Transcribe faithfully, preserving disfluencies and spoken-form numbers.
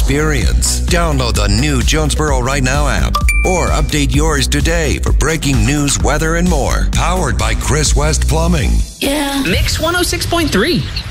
experience. Download the new Jonesboro Right Now app or update yours today for breaking news, weather, and more. Powered by Chris West Plumbing. Yeah. Mix one oh six point three.